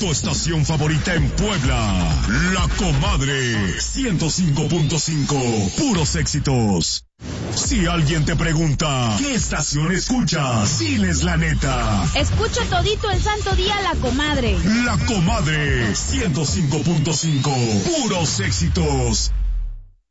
Tu estación favorita en Puebla. La Comadre. 105.5. Puros éxitos. Si alguien te pregunta, ¿qué estación escuchas? Diles la neta. Escucho todito el santo día La Comadre. La Comadre. 105.5. Puros éxitos.